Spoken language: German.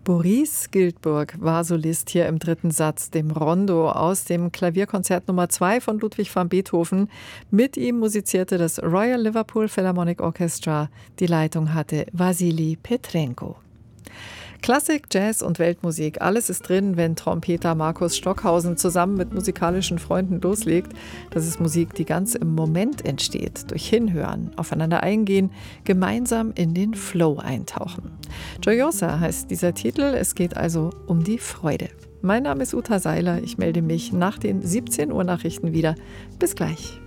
Boris Giltburg war Solist hier im dritten Satz, dem Rondo aus dem Klavierkonzert Nummer 2 von Ludwig van Beethoven. Mit ihm musizierte das Royal Liverpool Philharmonic Orchestra. Die Leitung hatte Wassily Petrenko. Klassik, Jazz und Weltmusik, alles ist drin, wenn Trompeter Markus Stockhausen zusammen mit musikalischen Freunden loslegt. Das ist Musik, die ganz im Moment entsteht, durch Hinhören, aufeinander eingehen, gemeinsam in den Flow eintauchen. Gioiosa heißt dieser Titel, es geht also um die Freude. Mein Name ist Uta Seiler, ich melde mich nach den 17 Uhr Nachrichten wieder. Bis gleich.